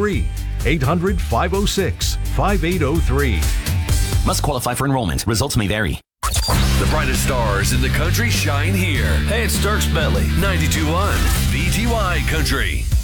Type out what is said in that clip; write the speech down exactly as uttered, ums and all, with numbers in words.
three, eight hundred, five oh six, five eight oh three. Must qualify for enrollment. Results may vary. The brightest stars in the country shine here. Hey, it's Dierks Bentley, ninety-two point one B T Y Country.